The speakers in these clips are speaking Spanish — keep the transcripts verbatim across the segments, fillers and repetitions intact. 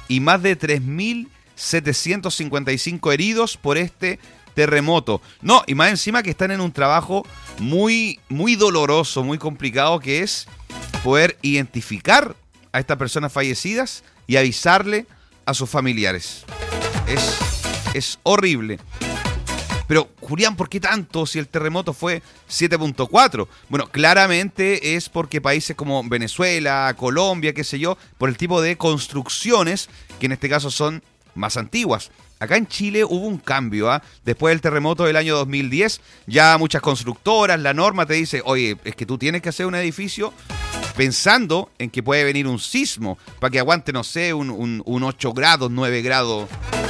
y más de tres mil setecientos cincuenta y cinco heridos por este terremoto. No, y más encima que están en un trabajo muy, muy doloroso, muy complicado, que es poder identificar a estas personas fallecidas y avisarle a sus familiares. Es, es horrible. Pero, Julián, ¿por qué tanto si el terremoto fue siete punto cuatro? Bueno, claramente es porque países como Venezuela, Colombia, qué sé yo, por el tipo de construcciones, que en este caso son más antiguas. Acá en Chile hubo un cambio, ¿ah? Después del terremoto del año dos mil diez, ya muchas constructoras, la norma te dice, oye, es que tú tienes que hacer un edificio pensando en que puede venir un sismo, para que aguante, no sé, un, un, un ocho grados, nueve grados.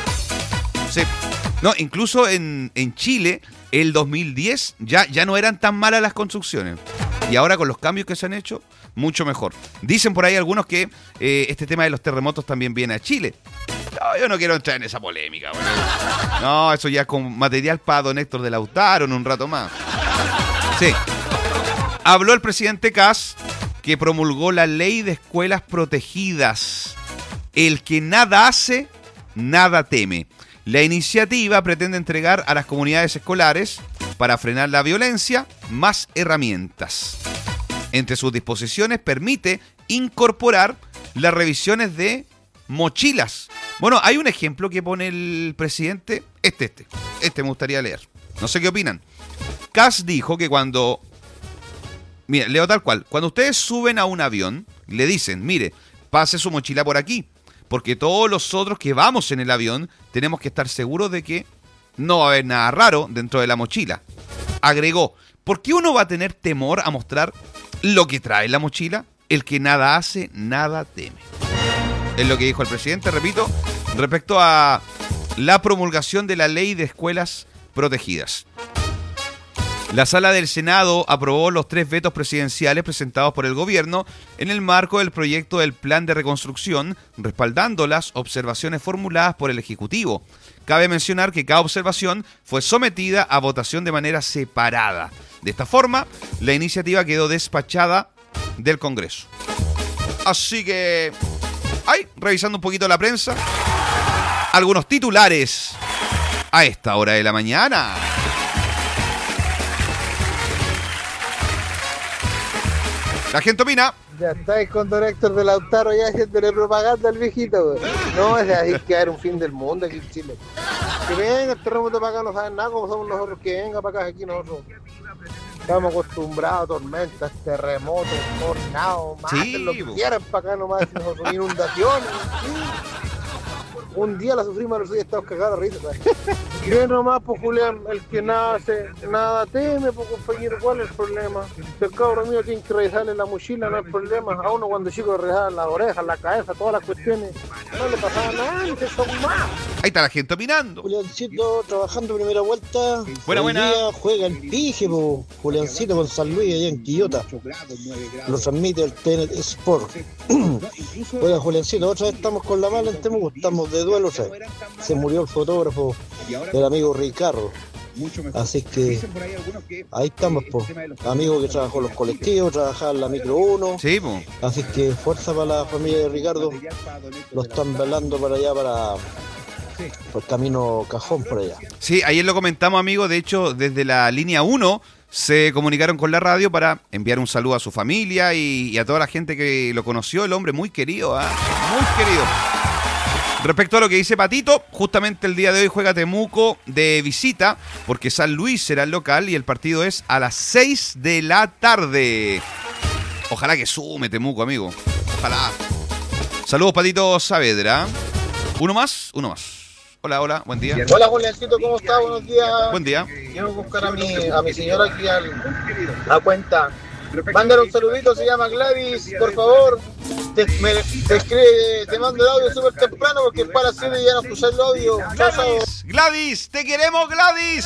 Sí. No, incluso en, en Chile, el dos mil diez, ya, ya no eran tan malas las construcciones. Y ahora con los cambios que se han hecho, mucho mejor. Dicen por ahí algunos que eh, este tema de los terremotos también viene a Chile. No, yo no quiero entrar en esa polémica. Bueno. No, eso ya es con material para don Héctor de Lautaro en un rato más. Sí. Habló el presidente Kast, que promulgó la ley de escuelas protegidas. El que nada hace, nada teme. La iniciativa pretende entregar a las comunidades escolares, para frenar la violencia, más herramientas. Entre sus disposiciones permite incorporar las revisiones de mochilas. Bueno, hay un ejemplo que pone el presidente, este, este, este me gustaría leer. No sé qué opinan. Kast dijo que cuando, mira, leo tal cual, cuando ustedes suben a un avión, le dicen, mire, pase su mochila por aquí, porque todos los otros que vamos en el avión tenemos que estar seguros de que no va a haber nada raro dentro de la mochila. Agregó, ¿por qué uno va a tener temor a mostrar lo que trae la mochila? El que nada hace, nada teme. Es lo que dijo el presidente, repito, respecto a la promulgación de la ley de escuelas protegidas. La Sala del Senado aprobó los tres vetos presidenciales presentados por el gobierno en el marco del proyecto del Plan de Reconstrucción, respaldando las observaciones formuladas por el Ejecutivo. Cabe mencionar que cada observación fue sometida a votación de manera separada. De esta forma, la iniciativa quedó despachada del Congreso. Así que, ahí, revisando un poquito la prensa, algunos titulares a esta hora de la mañana. La gente opina. Ya estáis con don Héctor de Lautaro ya haciéndole propaganda al viejito, güey. No, es así que era un fin del mundo aquí en Chile. Que venga el terremoto para acá, no saben nada como somos nosotros, que venga para acá, aquí nosotros. Estamos acostumbrados a tormentas, terremotos, tornados, maten sí, lo que quieran para acá nomás, nosotros, inundaciones. ¿Sí? Un día la sufrimos, los días estamos cagados de risa, ¿sabes? Bien nomás, pues Julián, el que nada hace, nada teme, pues compañero, ¿cuál es el problema? Si el cabrón mío tiene que revisarle la mochila, no hay problema. A uno cuando chico le revisaban las orejas, la cabeza, todas las cuestiones, no le pasaba nada, antes son más. Ahí está la gente opinando. Juliancito trabajando primera vuelta. Buena, Hoy buena. día juega el Pige, po. Juliancito con San Luis allá en Quillota. Lo transmite el T N T Sport. Oiga, Juliancito, otra vez estamos con la mala en Temuco, estamos de duelo, o sea, se murió el fotógrafo del amigo Ricardo. Así que ahí estamos, po. Amigo que trabajó en los colectivos, trabajaba en la micro uno. Sí, po. Así que fuerza para la familia de Ricardo. Lo están velando para allá, para por camino Cajón, por allá. Sí, ayer lo comentamos, amigo. De hecho, desde la línea uno se comunicaron con la radio para enviar un saludo a su familia y, y a toda la gente que lo conoció. El hombre muy querido, ¿eh? Muy querido. Respecto a lo que dice Patito, justamente el día de hoy juega Temuco de visita, porque San Luis será el local y el partido es a las seis de la tarde. Ojalá que sume Temuco, amigo. Ojalá. Saludos, Patito Saavedra. Uno más, uno más. Hola, hola, buen día. Hola, Juliancito, ¿cómo estás? Buenos días. Buen día. Quiero buscar a mi, a mi señora aquí al, a cuenta. Mándale un saludito, se llama Gladys, por favor. Te, me, te escribe, te mando el audio súper temprano porque es para las siete y ya no escuchar el audio. Chao, chao. Gladys, te queremos, Gladys.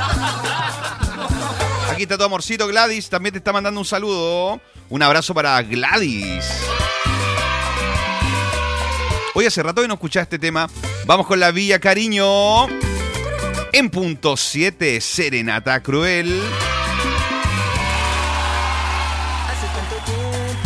Aquí está tu amorcito, Gladys. También te está mandando un saludo. Un abrazo para Gladys. Hoy hace rato que no escuchaba este tema. Vamos con la Villa Cariño. En punto siete, Serenata Cruel.